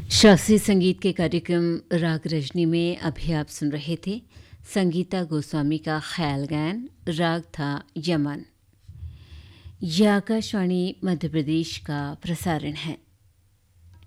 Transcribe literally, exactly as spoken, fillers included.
शास्त्रीय संगीत के कार्यक्रम राग रजनी में अभी आप सुन रहे थे संगीता गोस्वामी का ख्याल गायन। राग था यमन। यह आकाशवाणी मध्य प्रदेश का प्रसारण है।